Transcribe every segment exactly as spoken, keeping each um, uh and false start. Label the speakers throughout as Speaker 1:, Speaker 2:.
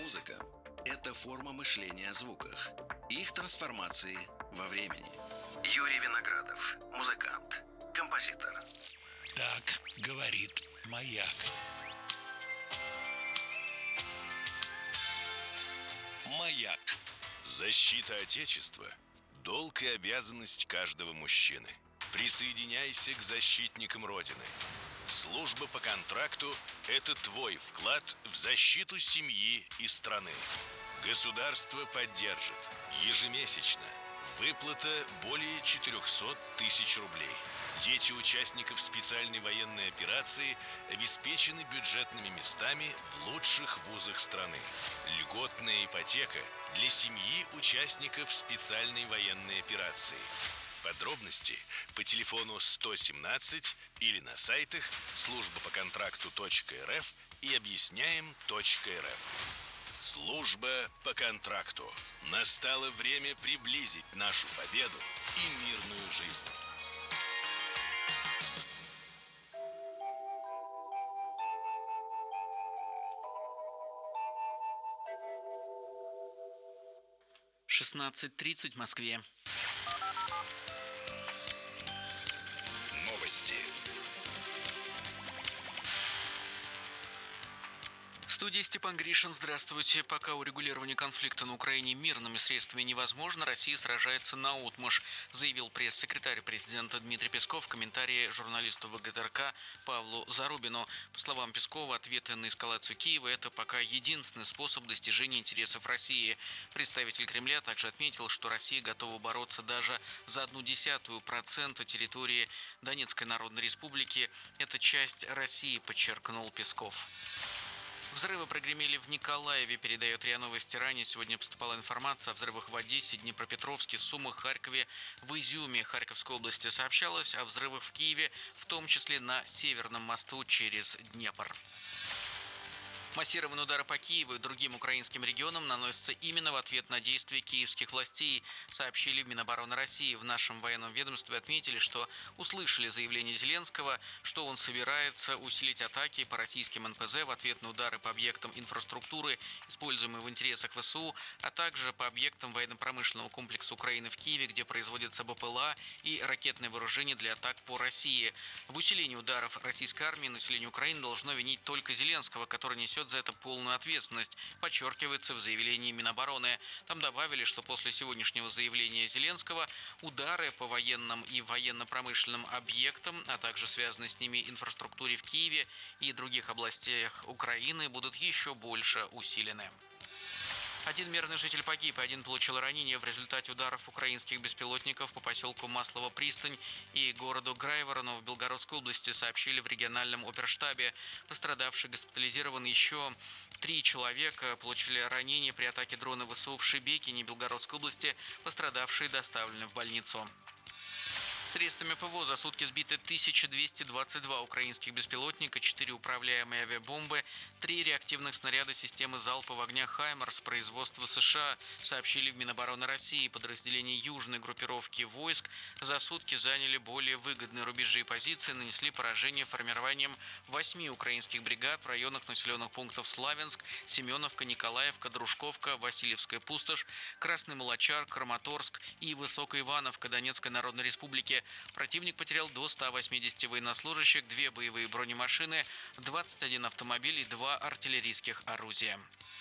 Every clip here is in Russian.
Speaker 1: Музыка – это форма мышления о звуках, их трансформации во времени. Юрий Виноградов, музыкант, композитор.
Speaker 2: Так говорит маяк. Маяк.
Speaker 3: Защита Отечества – долг и обязанность каждого мужчины. Присоединяйся к защитникам Родины. Служба по контракту – это твой вклад в защиту семьи и страны. Государство поддержит. Ежемесячно. Выплата более четыреста тысяч рублей. Дети участников специальной военной операции обеспечены бюджетными местами в лучших вузах страны. Льготная ипотека для семьи участников специальной военной операции. Подробности по телефону сто семнадцать или на сайтах служба по контракту точка эр эф и объясняем точка эр эф. Служба по контракту. Настало время приблизить нашу победу и мирную жизнь.
Speaker 4: шестнадцать тридцать в Москве.
Speaker 2: Новости.
Speaker 4: В студии Степан Гришин. Здравствуйте. Пока урегулирование конфликта на Украине мирными средствами невозможно, Россия сражается наотмашь, заявил пресс-секретарь президента Дмитрий Песков в комментарии журналисту вэ гэ тэ эр ка Павлу Зарубину. По словам Пескова, ответы на эскалацию Киева – это пока единственный способ достижения интересов России. Представитель Кремля также отметил, что Россия готова бороться даже за одну десятую процента территории Донецкой Народной Республики. Это часть России, подчеркнул Песков. Взрывы прогремели в Николаеве, передает РИА Новости. Ранее сегодня поступала информация о взрывах в Одессе, Днепропетровске, Сумах, Харькове, в Изюме Харьковской области. Сообщалось о взрывах в Киеве, в том числе на Северном мосту через Днепр. Массированные удары по Киеву и другим украинским регионам наносятся именно в ответ на действия киевских властей, сообщили в Минобороны России. В нашем военном ведомстве отметили, что услышали заявление Зеленского, что он собирается усилить атаки по российским эн пэ зэ в ответ на удары по объектам инфраструктуры, используемые в интересах вэ эс у, а также по объектам военно-промышленного комплекса Украины в Киеве, где производятся бэ пэ эл а и ракетное вооружение для атак по России. В усилении ударов российской армии население Украины должно винить только Зеленского, который несет за это полную ответственность, подчеркивается в заявлении Минобороны. Там добавили, что после сегодняшнего заявления Зеленского удары по военным и военно-промышленным объектам, а также связанной с ними инфраструктуре в Киеве и других областях Украины будут еще больше усилены. Один мирный житель погиб, и один получил ранения в результате ударов украинских беспилотников по поселку Маслово-Пристань и городу Грайворону в Белгородской области, сообщили в региональном оперштабе. Пострадавший госпитализирован. Еще три человека получили ранения при атаке дрона вэ эс у в Шебекине Белгородской области. Пострадавшие доставлены в больницу. Средствами пэ вэ о за сутки сбиты тысяча двести двадцать два украинских беспилотника, четыре управляемые авиабомбы, три реактивных снаряда системы залпового огня «Хаймарс» производства США, сообщили в Минобороны России. Подразделения южной группировки войск за сутки заняли более выгодные рубежи и позиции, нанесли поражение формированием восьми украинских бригад в районах населенных пунктов Славянск, Семеновка, Николаевка, Дружковка, Васильевская пустошь, Красный Молочар, Краматорск и Высокая Ивановка Донецкой Народной Республики. Противник потерял до ста восьмидесяти военнослужащих, две боевые бронемашины, двадцать один автомобиль и два артиллерийских орудия.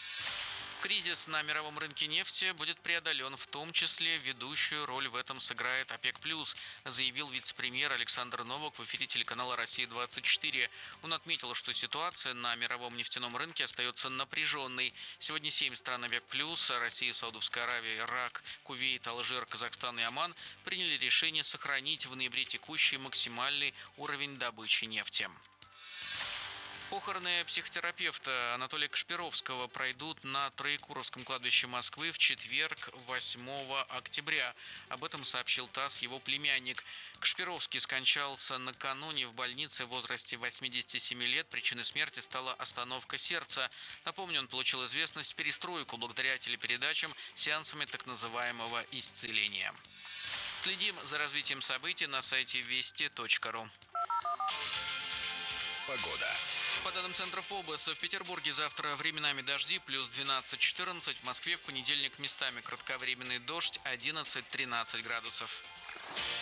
Speaker 4: Кризис на мировом рынке нефти будет преодолен, в том числе ведущую роль в этом сыграет ОПЕК+, заявил вице-премьер Александр Новак в эфире телеканала «Россия двадцать четыре». Он отметил, что ситуация на мировом нефтяном рынке остается напряженной. Сегодня семь стран ОПЕК+, Россия, Саудовская Аравия, Ирак, Кувейт, Алжир, Казахстан и Оман, приняли решение сохранить в ноябре текущий максимальный уровень добычи нефти. Похороны психотерапевта Анатолия Кашпировского пройдут на Троекуровском кладбище Москвы в четверг, восьмого октября. Об этом сообщил ТАСС его племянник. Кашпировский скончался накануне в больнице в возрасте восьмидесяти семи лет. Причиной смерти стала остановка сердца. Напомню, он получил известность в перестройку благодаря телепередачам, сеансами так называемого исцеления. Следим за развитием событий на сайте вести точка ру.
Speaker 2: Погода.
Speaker 4: По данным Центра ФОБОС, в Петербурге завтра временами дожди, плюс двенадцать-четырнадцать. В Москве в понедельник местами кратковременный дождь, одиннадцать-тринадцать градусов.